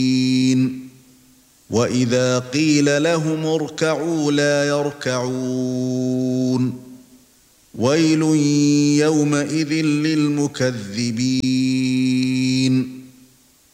وَإِذَا قِيلَ لَهُمُ ارْكَعُوا لَا يَرْكَعُونَ وَيْلٌ يَوْمَئِذٍ لِلْمُكَذِّبِينَ